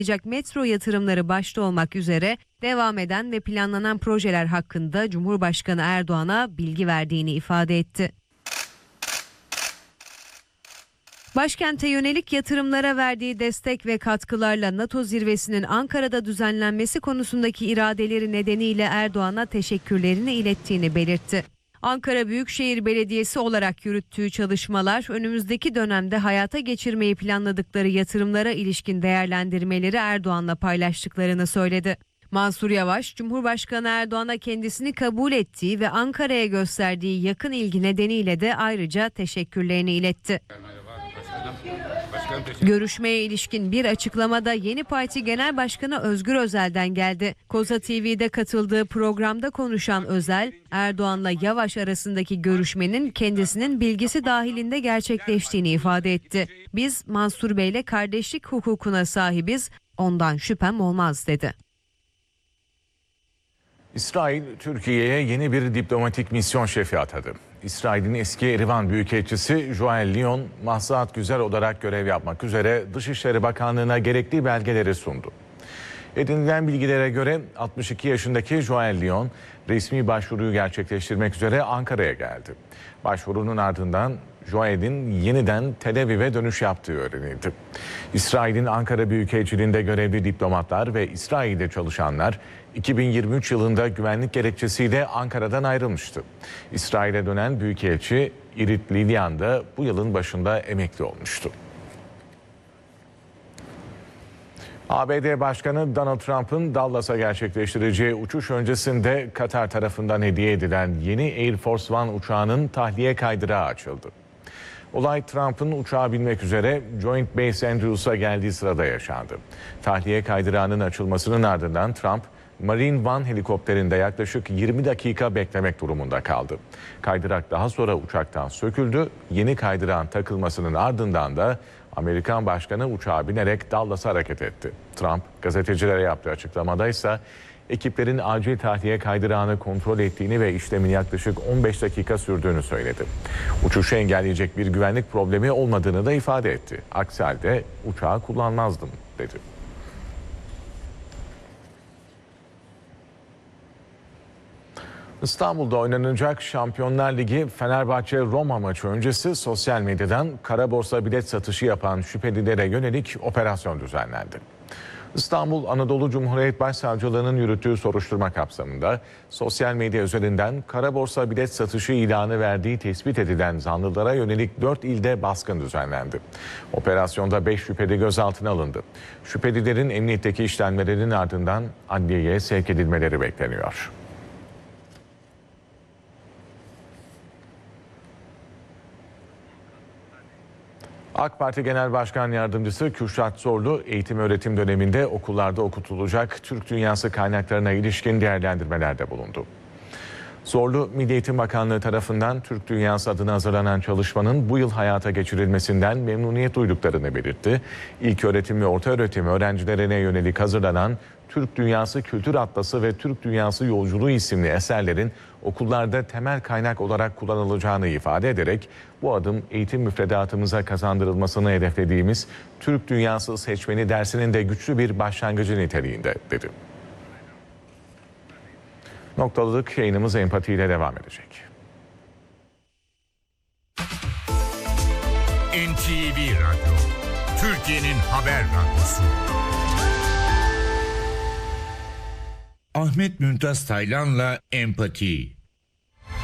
metro yatırımları başta olmak üzere devam eden ve planlanan projeler hakkında Cumhurbaşkanı Erdoğan'a bilgi verdiğini ifade etti. Başkente yönelik yatırımlara verdiği destek ve katkılarla NATO zirvesinin Ankara'da düzenlenmesi konusundaki iradeleri nedeniyle Erdoğan'a teşekkürlerini ilettiğini belirtti. Ankara Büyükşehir Belediyesi olarak yürüttüğü çalışmalar önümüzdeki dönemde hayata geçirmeyi planladıkları yatırımlara ilişkin değerlendirmeleri Erdoğan'la paylaştıklarını söyledi. Mansur Yavaş, Cumhurbaşkanı Erdoğan'a kendisini kabul ettiği ve Ankara'ya gösterdiği yakın ilgi nedeniyle de ayrıca teşekkürlerini iletti. Görüşmeye ilişkin bir açıklamada Yeni Parti Genel Başkanı Özgür Özel'den geldi. Koza TV'de katıldığı programda konuşan Özel, Erdoğan'la Yavaş arasındaki görüşmenin kendisinin bilgisi dahilinde gerçekleştiğini ifade etti. Biz Mansur Bey'le kardeşlik hukukuna sahibiz, ondan şüphem olmaz dedi. İsrail, Türkiye'ye yeni bir diplomatik misyon şefi atadı. İsrail'in eski Erivan Büyükelçisi Joel Lyon, Mahsat Güzel olarak görev yapmak üzere Dışişleri Bakanlığı'na gerekli belgeleri sundu. Edinilen bilgilere göre 62 yaşındaki Joel Lyon, resmi başvuruyu gerçekleştirmek üzere Ankara'ya geldi. Başvurunun ardından Joel'in yeniden Tel Aviv'e dönüş yaptığı öğrenildi. İsrail'in Ankara Büyükelçiliğinde görevli diplomatlar ve İsrail'de çalışanlar 2023 yılında güvenlik gerekçesiyle Ankara'dan ayrılmıştı. İsrail'e dönen Büyükelçi Irit Lilian da bu yılın başında emekli olmuştu. ABD Başkanı Donald Trump'ın Dallas'a gerçekleştireceği uçuş öncesinde Katar tarafından hediye edilen yeni Air Force One uçağının tahliye kaydırağı açıldı. Olay Trump'ın uçağa binmek üzere Joint Base Andrews'a geldiği sırada yaşandı. Tahliye kaydırağının açılmasının ardından Trump, Marine One helikopterinde yaklaşık 20 dakika beklemek durumunda kaldı. Kaydırak daha sonra uçaktan söküldü. Yeni kaydırağın takılmasının ardından da Amerikan Başkanı uçağa binerek Dallas'a hareket etti. Trump gazetecilere yaptığı açıklamada ise ekiplerin acil tahliye kaydırağını kontrol ettiğini ve işlemin yaklaşık 15 dakika sürdüğünü söyledi. Uçuşu engelleyecek bir güvenlik problemi olmadığını da ifade etti. Aksi halde uçağı kullanmazdım dedi. İstanbul'da oynanacak Şampiyonlar Ligi Fenerbahçe-Roma maçı öncesi sosyal medyadan kara borsa bilet satışı yapan şüphelilere yönelik operasyon düzenlendi. İstanbul Anadolu Cumhuriyet Başsavcılığı'nın yürüttüğü soruşturma kapsamında sosyal medya üzerinden kara borsa bilet satışı ilanı verdiği tespit edilen zanlılara yönelik 4 ilde baskın düzenlendi. Operasyonda 5 şüpheli gözaltına alındı. Şüphelilerin emniyetteki işlemlerinin ardından adliyeye sevk edilmeleri bekleniyor. AK Parti Genel Başkan Yardımcısı Kürşat Zorlu, eğitim öğretim döneminde okullarda okutulacak Türk dünyası kaynaklarına ilişkin değerlendirmelerde bulundu. Zorlu, Milli Eğitim Bakanlığı tarafından Türk dünyası adına hazırlanan çalışmanın bu yıl hayata geçirilmesinden memnuniyet duyduklarını belirtti. İlköğretim ve ortaöğretim öğrencilerine yönelik hazırlanan Türk Dünyası Kültür Atlası ve Türk Dünyası Yolculuğu isimli eserlerin okullarda temel kaynak olarak kullanılacağını ifade ederek bu adım eğitim müfredatımıza kazandırılmasını hedeflediğimiz Türk Dünyası seçmeni dersinin de güçlü bir başlangıcı niteliğinde dedi. Noktalılık yayınımız empatiyle devam edecek. NTV Radyo, Türkiye'nin haber radyosu. Ahmet Mümtaz Taylan'la Empati.